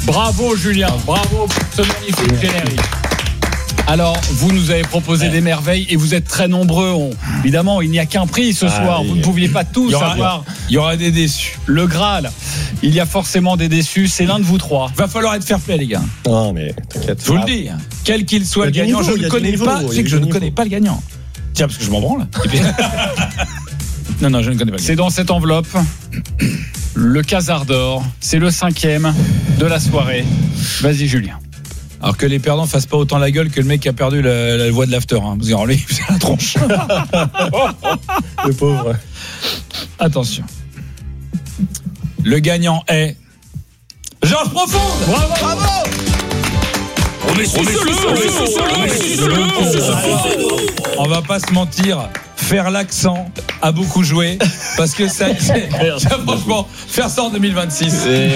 Bravo Julien, bravo pour ce magnifique générique. Alors, vous nous avez proposé des merveilles et vous êtes très nombreux. Évidemment, il n'y a qu'un prix ce soir. Vous ne pouviez pas tous avoir. Il y aura des déçus. Le Graal. Il y a forcément des déçus. C'est l'un de vous trois. Va falloir être fair play, les gars. Non, mais t'inquiète. Je vous le dis. Quel qu'il soit le gagnant, je ne connais pas. C'est que je ne connais pas le gagnant. Tiens, parce que je m'en branle. Non, je ne connais pas le gagnant. C'est dans cette enveloppe. Le Casar d'Or. C'est le 5e de la soirée. Vas-y, Julien. Alors que les perdants fassent pas autant la gueule que le mec qui a perdu la voix de l'after. Hein. Parce que lui, c'est la tronche. Le pauvre. Attention. Le gagnant est Georges Profonde. Bravo. On va pas se mentir. Faire l'accent a beaucoup joué parce que ça franchement faire ça en 2026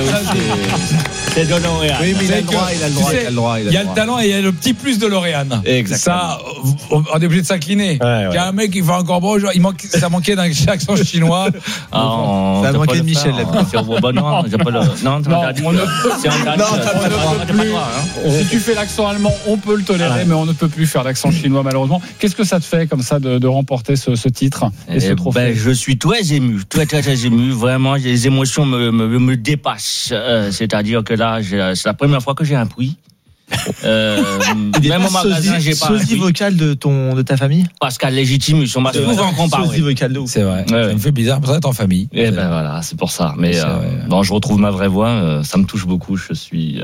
c'est de L'Oréal. Oui, mais il a le droit. Il y a le talent et il y a le petit plus de L'Oréal. Exactement. Ça on est obligé de s'incliner. Il y a un mec qui fait encore bon, ça manquait d'un accent chinois. Ça a manqué de Michel là. Non, j'ai pas le. Non, on ne peut plus. Si tu fais l'accent allemand, on peut le tolérer, mais on ne peut plus faire l'accent chinois malheureusement. Qu'est-ce que ça te fait comme ça de remporter ce titre et ce trophée? Je suis très ému, très ému. Vraiment, les émotions me dépassent. C'est-à-dire que là, c'est la première fois que j'ai un prix. Même au magasin, j'ai pas un sosie prix. vocal de ta famille. Pascal Légitimus, on m'a souvent comparé. Sosie vocal de ouf. C'est vrai. Ça me fait bizarre, pour ça être en famille. Et ben voilà, c'est pour ça. Mais bon, je retrouve ma vraie voix. Ça me touche beaucoup. Je suis.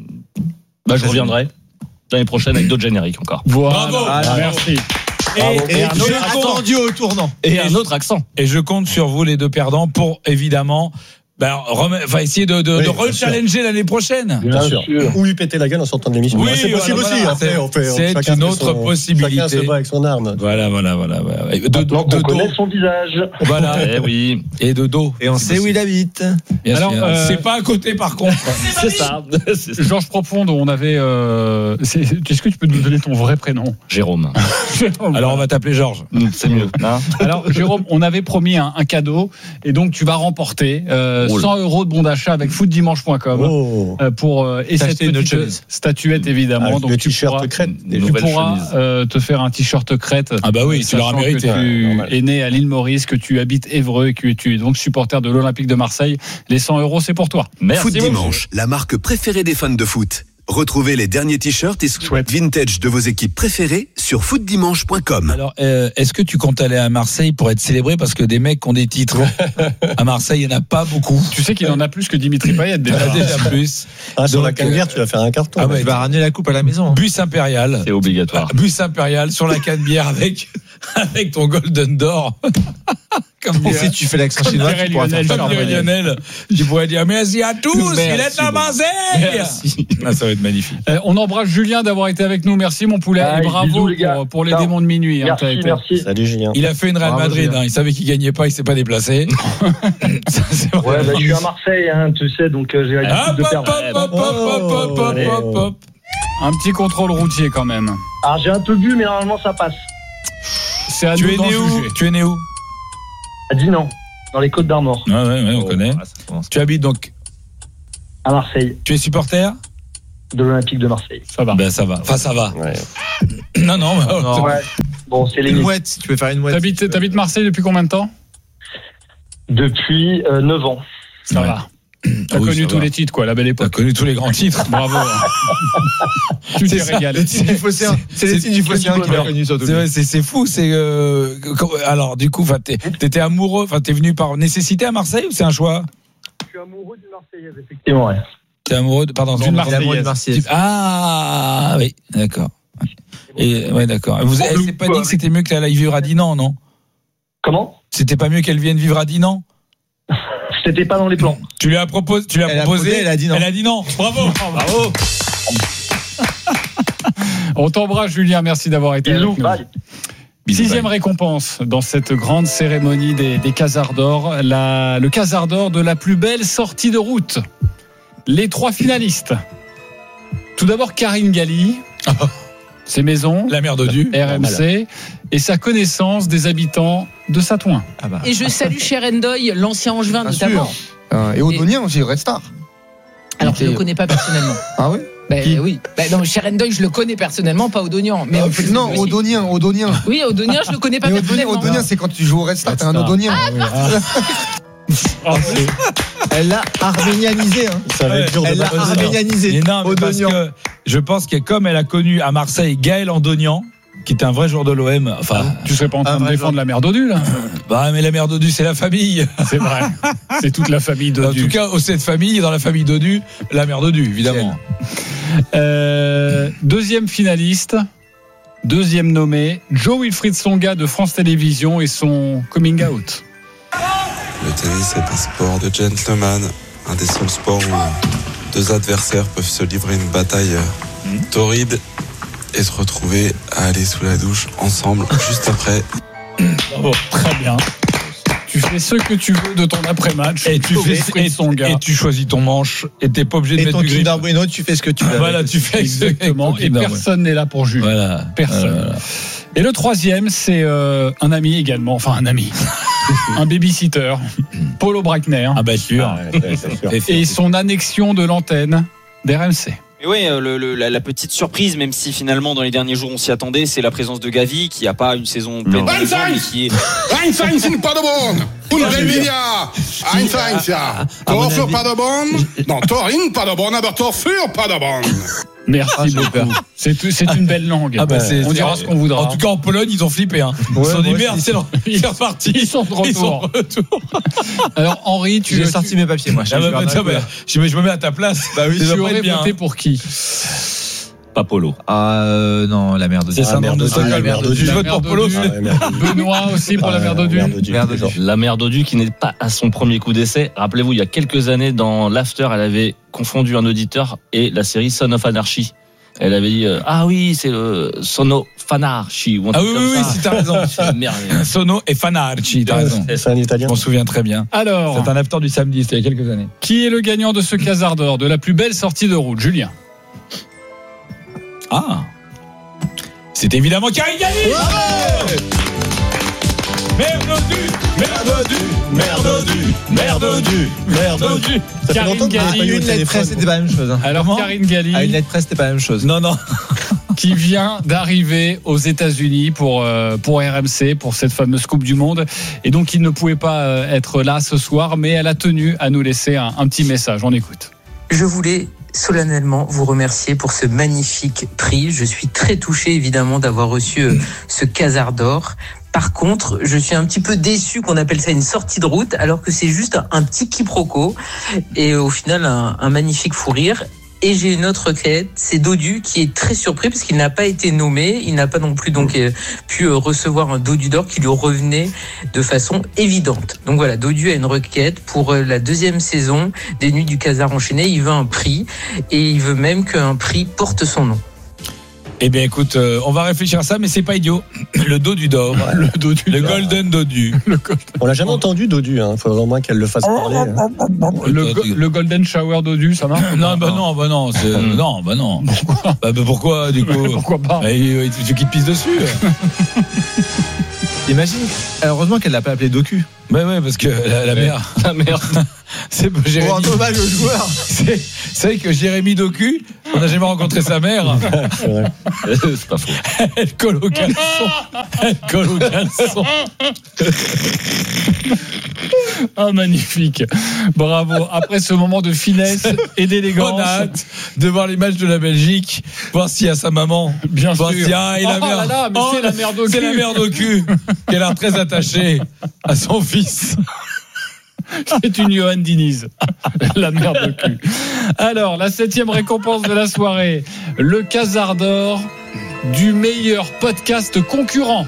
Je reviendrai l'année prochaine avec d'autres génériques encore. Voilà. Bravo. Merci. Et attendu au tournant. Et un autre accent. Et je compte sur vous, les deux perdants, pour évidemment essayer de rechallenger l'année prochaine. Bien sûr. Ou lui péter la gueule en sortant de l'émission. Oui, c'est possible voilà, aussi. voilà. Après, C'est une autre possibilité. Chacun se bat avec son arme. Voilà. On connaît son visage. Voilà. Oui. Et de dos. Et on sait où il habite. Bien Alors, sûr. C'est pas à côté par contre. C'est ça. Georges Profonde, on avait. Est-ce que tu peux nous donner ton vrai prénom? Jérôme. Alors on va t'appeler Georges. C'est mieux. Alors Jérôme, on avait promis un cadeau et donc tu vas remporter 100 € de bon d'achat avec footdimanche.com pour et cette petite statuette évidemment. Avec donc le tu t-shirt pourras, crête. tu pourras te faire un t-shirt crête. Ah bah oui, tu l'auras mérité. Que tu es né à l'île Maurice, que tu habites Évreux et que tu es donc supporter de l'Olympique de Marseille. Les 100 €, c'est pour toi. Merci. Foot Dimanche, la marque préférée des fans de foot. Retrouvez les derniers t-shirts et sweats vintage de vos équipes préférées sur footdimanche.com. Alors, est-ce que tu comptes aller à Marseille pour être célébré parce que des mecs qui ont des titres à Marseille, il n'y en a pas beaucoup. Tu sais qu'il en a plus que Dimitri Payet déjà. Déjà plus. Sur la canebière, tu vas faire un carton. Tu vas ramener la coupe à la maison. Bus impérial. C'est obligatoire. Bus impérial sur la canebière avec ton Golden d'or. Comme si tu fais l'accent chinois, tu pourras faire comme dirait Lionel, tu pourrais dire merci à tous, il est à Marseille. Ça va être magnifique. On embrasse Julien d'avoir été avec nous. Merci mon poulet et bravo bisous, pour les démons de minuit. Merci. Salut Julien. Il a fait une Real Madrid, il savait qu'il gagnait pas, il s'est pas déplacé. C'est vrai. Je suis à Marseille, tu sais, donc j'ai l'habitude de perdre. Hop. Un petit contrôle routier quand même. Alors j'ai un peu bu, mais normalement ça passe. C'est à Tu nous es d'en né où? juger. Tu es né où? À Dinan, dans les Côtes d'Armor. Ouais, on connaît. Tu habites donc. À Marseille, Tu es supporter? de l'Olympique de Marseille. Ça va. Ben ça va. Enfin ça va. Ouais. Non. Ouais. Bon, c'est les Une mouette, si tu peux faire une mouette. T'habites Marseille depuis combien de temps? Depuis 9 ans. Ça va. T'as connu tous les titres, quoi, la belle T'as époque. connu tous les grands titres. Bravo. Tu t'es régalé. C'est les signes du Phocéen qui l'a connu surtout. C'est fou. Alors du coup, t'étais amoureux. T'es venu par nécessité à Marseille ou c'est un choix? Je suis amoureux d'une Marseillaise, effectivement. Ouais. T'es amoureux d'une Marseillaise. Ah oui, d'accord. Et ouais, d'accord. Elle s'est pas dit que c'était mieux qu'elle aille vivre à Dinan, non? Comment? C'était pas mieux qu'elle vienne vivre à Dinan? C'était pas dans les plans. Tu lui as proposé, elle a dit non. Elle a dit non. Bravo. Bravo. On t'embrasse Julien, merci d'avoir été Bisous, avec nous. bye. 6e récompense dans cette grande cérémonie des Casars d'Or, le Casar d'Or de la plus belle sortie de route. Les 3 finalistes. Tout d'abord Karine Galli, ses maisons, La mère d'Odu, RMC, et sa connaissance des habitants de Satouin. Et je salue Sherendoy, l'ancien Angevin notamment. Et Odonien aussi, Red Star. Alors je le connais pas personnellement. Ah oui? Oui. Non, Sherendeuil, je le connais personnellement, pas Odonian. Mais non, Odonien. Oui, Odonien, je le connais pas personnellement. Odonien, c'est quand tu joues au Red Star, t'es un Odonien. Elle l'a arménianisé. Elle l'a arménianisé. Non, mais parce que je pense que comme elle a connu à Marseille Gaël Andonian, qui était un vrai joueur de l'OM. Enfin, tu serais pas en train de défendre la mère Dodu, là? Bah, mais la mère Dodu, c'est la famille. C'est vrai. C'est toute la famille Dodu. En tout cas, au sein de famille, dans la famille Dodu, la mère Dodu, évidemment. Deuxième finaliste, deuxième nommé, Joe Wilfried Tsonga de France Télévisions et son coming out. Le tennis est un sport de gentleman, un des seuls sports où deux adversaires peuvent se livrer une bataille torride et se retrouver à aller sous la douche ensemble juste après. Bravo, très bien. Tu fais ce que tu veux de ton après-match et tu choisis ton manche et t'es pas obligé de mettre du grip. Et ton Kinder Bueno, tu fais ce que tu veux. Voilà, tu fais exactement. Et personne n'est là pour juger. Voilà. Personne. Voilà. Et le troisième, c'est un ami également, enfin un ami, un babysitter, Paulo Brackner. Ah bah sûr. Et son annexion de l'antenne d'RMC. Mais oui, la petite surprise, même si finalement dans les derniers jours on s'y attendait, c'est la présence de Gavi qui n'a pas une saison pleine de raisons, mais qui est... Einstein sind Paderborn und Belvidia. Einstein, ja. Tor für Paderborn. Non, Tor in Paderborn, aber Tor für Paderborn. Merci beaucoup. C'est une belle langue. Ah bah on dira ce qu'on voudra. En tout cas, en Pologne, ils ont flippé. Hein. Ils se sont dit merde, c'est reparti. Ils sont de retour. Alors, Henri, j'ai sorti mes papiers, moi. Je me mets à ta place. Bah oui, tu aurais voté pour qui? Pas Polo. Non, la mère Dodu. C'est ça, la mère Dodu. Je vote pour Polo. Benoît aussi pour la mère Dodu. La mère Dodu qui n'est pas à son premier coup d'essai. Rappelez-vous, il y a quelques années, dans l'After, elle avait confondu un auditeur et la série Son of Anarchy. Elle avait dit ah oui, c'est le Sono Fanarchi. Ah oui, si t'as raison. Sono et Fanarchi, t'as raison. C'est un italien. Je m'en souviens très bien. Alors, c'est un After du samedi, c'était il y a quelques années. Qui est le gagnant de ce Casar d'Or, de la plus belle sortie de route, Julien? Ah, c'est évidemment Karine Galli. Merde du. Karine Galli. Une lettre presse, c'était pas la même chose. Alors, Karine Galli. Une lettre presse, c'était pas la même chose. Non. Qui vient d'arriver aux États-Unis pour RMC, pour cette fameuse Coupe du Monde. Et donc, il ne pouvait pas être là ce soir, mais elle a tenu à nous laisser un petit message. On écoute. Je voulais solennellement vous remercier pour ce magnifique prix. Je suis très touché évidemment d'avoir reçu ce Casar d'Or. Par contre, je suis un petit peu déçu qu'on appelle ça une sortie de route alors que c'est juste un petit quiproquo et au final un magnifique fou rire. Et j'ai une autre requête, c'est Dodu qui est très surpris parce qu'il n'a pas été nommé, il n'a pas non plus donc pu recevoir un Dodu d'or qui lui revenait de façon évidente. Donc voilà, Dodu a une requête pour la deuxième saison des Nuits du Casar enchaîné, il veut un prix et il veut même qu'un prix porte son nom. Eh bien, écoute, on va réfléchir à ça, mais c'est pas idiot. Le Dodu d'or. Le Golden Dodu. On l'a jamais entendu, Dodu. Il faudrait au moins qu'elle le fasse parler. Le Golden Shower Dodu, ça marche? Non. Pourquoi, du coup? Pourquoi pas? Tu qui te pisses dessus. Imagine, heureusement qu'elle l'a pas appelé Docu. Ouais, parce que la mère. La mère. C'est Jérémy. Pour un le joueur. C'est vrai que Jérémy Docu, on n'a jamais rencontré sa mère. C'est vrai. C'est pas faux. Elle colle au caleçon. Ah, magnifique. Bravo. Après ce moment de finesse et d'élégance. On a hâte de voir les matchs de la Belgique, voir s'il y a sa maman. Bien sûr. C'est la mère Docu. C'est la mère Docu qui a l'air très attachée à son fils. C'est une Johan Diniz, la mère de cul. Alors, la 7e récompense de la soirée, le Casar d'Or du meilleur podcast concurrent.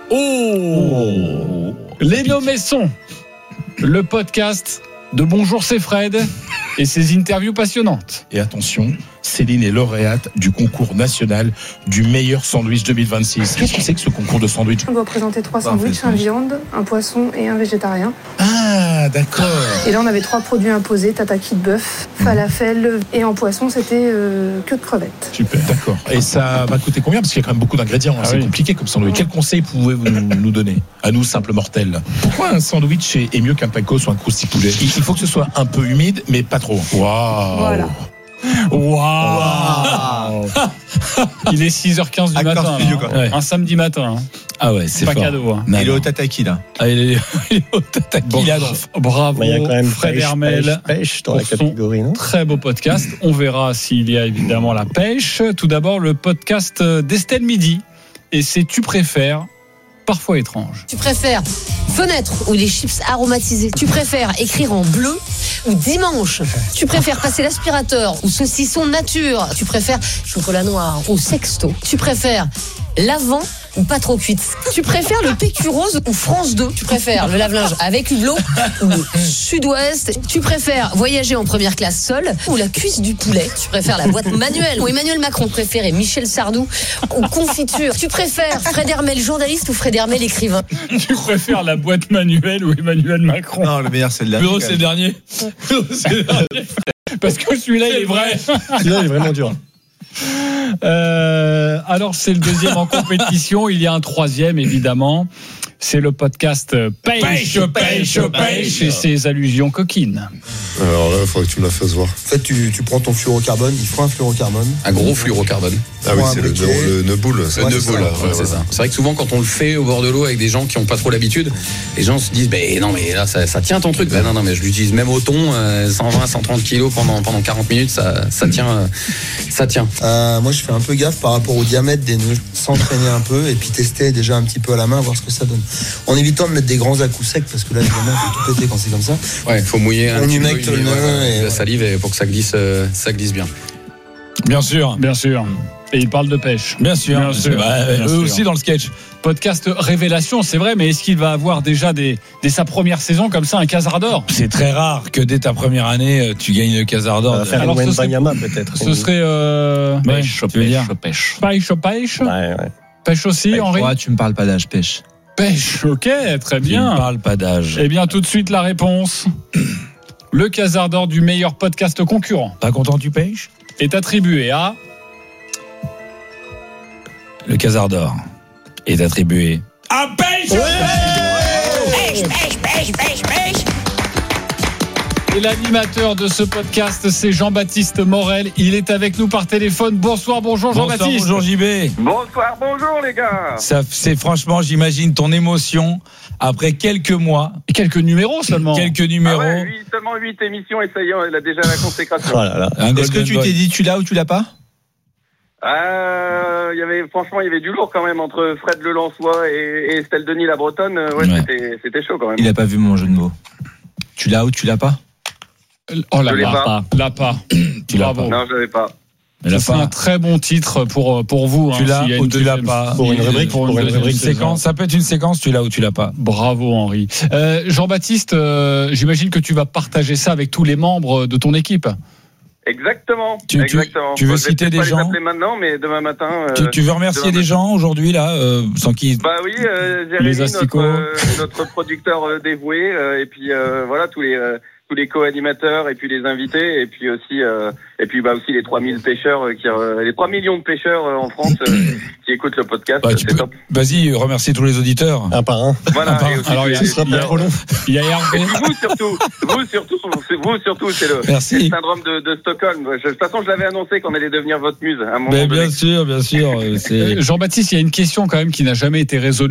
Les nommés sont le podcast de Bonjour c'est Fred et ses interviews passionnantes. Et attention, Céline est lauréate du concours national du meilleur sandwich 2026. Qu'est-ce que c'est que ce concours de sandwich ? On doit présenter 3 sandwichs, un viande, un poisson et un végétarien. Ah, d'accord. Et là, on avait 3 produits imposés, tataki de bœuf, falafel et en poisson, c'était queue de crevettes. Super, d'accord. Et ça va coûter combien ? Parce qu'il y a quand même beaucoup d'ingrédients. C'est compliqué comme sandwich. Quel conseil pouvez-vous nous donner, à nous, simples mortels ? Pourquoi un sandwich est mieux qu'un tacos ou un crousty-poulet ? Il faut que ce soit un peu humide, mais pas trop. Waouh. Voilà. Waouh. Il est 6h15 du matin. Un samedi matin. Ah ouais, c'est pas fort. cadeau. Il est au tataki là. Ah, il est au tataki là. Bravo, il y a quand même Fred Hermel. Pêche dans la catégorie, non ? Très beau podcast. On verra s'il y a évidemment la pêche. Tout d'abord, le podcast d'Estelle Midi. Et c'est Tu préfères, parfois étrange. Tu préfères fenêtre ou les chips aromatisés ? Tu préfères écrire en bleu ou dimanche ? Tu préfères passer l'aspirateur ou saucisson nature ? Tu préfères chocolat noir ou sexto ? Tu préfères l'avant ou pas trop cuite ? Tu préfères le PQ rose ou France 2 ? Tu préfères le lave-linge avec hublot ou le Sud-Ouest ? Tu préfères voyager en première classe seul ou la cuisse du poulet ? Tu préfères la boîte manuelle ou Emmanuel Macron ? Préféré Michel Sardou ou confiture ? Tu préfères Fred Hermel journaliste ou Fred Hermel écrivain ? Tu préfères la boîte manuelle ou Emmanuel Macron ? Non, le meilleur c'est le dernier. C'est le dernier. Parce que celui-là, il est vrai. Celui-là, il est vraiment dur. Alors c'est le deuxième en compétition. Il y a un troisième évidemment. C'est le podcast Pêche et ses allusions coquines. Alors là, il faudrait que tu me la fasses voir. En fait, tu prends ton fluorocarbone, il faut un fluorocarbone. Un gros fluorocarbone. Ah oui, c'est le Neuboul. Le Neuboul, c'est ça. C'est vrai que souvent, quand on le fait au bord de l'eau avec des gens qui n'ont pas trop l'habitude, les gens se disent, non, mais là, ça tient ton truc. Non, mais je l'utilise même au thon, 120, 130 kilos pendant 40 minutes, ça tient. Moi, je fais un peu gaffe par rapport au diamètre des nœuds, s'entraîner un peu et puis tester déjà un petit peu à la main, voir ce que ça donne. En évitant de mettre des grands à-coups secs, parce que là, évidemment, il faut tout péter quand c'est comme ça. Ouais, il faut mouiller un petit peu le nœud la salive pour que ça glisse bien. Bien sûr. Et il parle de pêche. Bien sûr. Eux aussi dans le sketch. Podcast révélation, c'est vrai, mais est-ce qu'il va avoir déjà dès sa première saison comme ça un Casar d'or ? C'est très rare que dès ta première année tu gagnes le Casar d'or. Alors ce serait peut-être. Ce serait pêche. Pêche. Ouais. Pêche aussi, Henri. Tu me parles pas d'âge, pêche. Pêche, ok, très bien. Tu ne parles pas d'âge. Eh bien, tout de suite, la réponse. Le Casar d'or du meilleur podcast concurrent. Pas content du pêche ? Est attribué à... Le Casar d'or est attribué à Pêche. Pêche. Et l'animateur de ce podcast, c'est Jean-Baptiste Morel. Il est avec nous par téléphone. Bonsoir, bonjour Jean-Baptiste. Bonjour JB. Bonsoir, bonjour les gars. C'est franchement, j'imagine ton émotion après quelques mois. Et quelques numéros seulement. Seulement 8 émissions et ça y est, il a déjà la consécration. Oh là là. Est-ce que tu t'es dit tu l'as ou tu l'as pas ? Il y avait du lourd quand même entre Fred Le Lançois et Estelle Denis la Bretonne. C'était chaud quand même. Il a pas vu mon jeu de mots. Tu l'as ou tu l'as pas ? Oh là là, pas. Tu l'as pas. Non, je l'avais pas. C'est un très bon titre pour vous. Tu l'as ou tu l'as pas. Pour une rubrique séquence. Ça peut être une séquence, tu l'as ou tu l'as pas. Bravo Henri. Jean-Baptiste, j'imagine que tu vas partager ça avec tous les membres de ton équipe. Exactement. Tu veux citer des gens ? Je vais pas les appeler maintenant, mais demain matin. Tu veux remercier des gens aujourd'hui là, sans qui ? Bah oui, Jérémy, notre producteur dévoué, et puis voilà tous les co-animateurs et puis les invités et puis aussi les 3000 pêcheurs les 3 millions de pêcheurs en France qui écoutent le podcast. C'est top. Vas-y, remercie tous les auditeurs. Un par un. Voilà. Alors ce sera pas trop long. Il y a Hervé. Vous surtout, c'est le syndrome de Stockholm. De toute façon, je l'avais annoncé qu'on allait devenir votre muse à un moment donné. Bien sûr. Jean-Baptiste, il y a une question quand même qui n'a jamais été résolue.